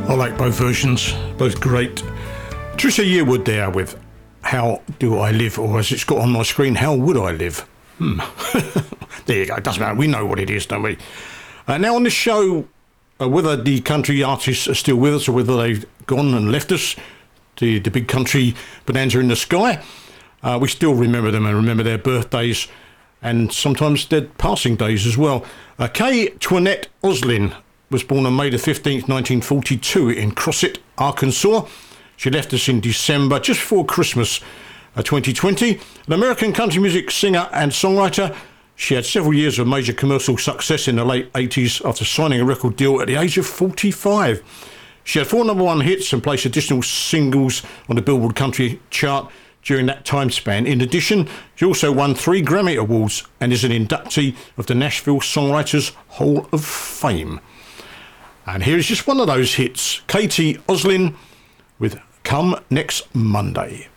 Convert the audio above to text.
I like both versions, both great. Trisha Yearwood there with How Do I Live, or as it's got on my screen, How Would I Live? There you go, it doesn't matter, we know what it is, don't we? Now on this show, whether the country artists are still with us or whether they've gone and left us, the big country bonanza in the sky, we still remember them and remember their birthdays and sometimes their passing days as well. Kay Toinette Oslin was born on May the 15th, 1942 in Crossett, Arkansas. She left us in December, just before Christmas 2020. An American country music singer and songwriter. She had several years of major commercial success in the late 80s after signing a record deal at the age of 45. She had 4 number 1 hits and placed additional singles on the Billboard Country chart during that time span. In addition, she also won 3 Grammy Awards and is an inductee of the Nashville Songwriters Hall of Fame. And here is just one of those hits, Katie Oslin with Come Next Monday.